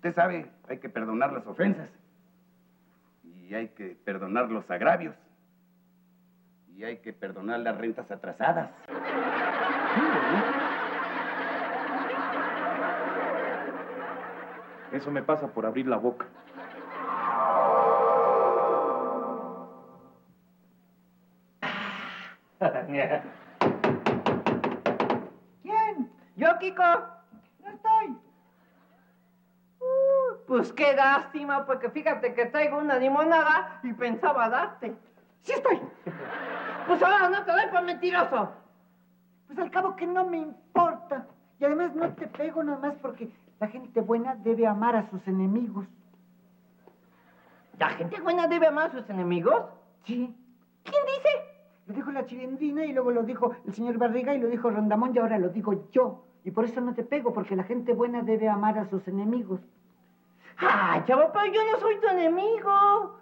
Usted sabe, hay que perdonar las ofensas. Y hay que perdonar los agravios. Y hay que perdonar las rentas atrasadas. Eso me pasa por abrir la boca. ¿Quién? Yo, Kiko. No estoy. Pues qué lástima, porque fíjate que traigo una limonada y pensaba darte. Sí estoy. Pues ahora no te doy por mentiroso. Pues al cabo que no me importa. Y además no te pego nomás porque la gente buena debe amar a sus enemigos. ¿La gente buena debe amar a sus enemigos? Sí. ¿Quién dice? Lo dijo la Chilindrina y luego lo dijo el señor Barriga y lo dijo Rondamón y ahora lo digo yo. Y por eso no te pego, porque la gente buena debe amar a sus enemigos. Ay, chavo, pero yo no soy tu enemigo.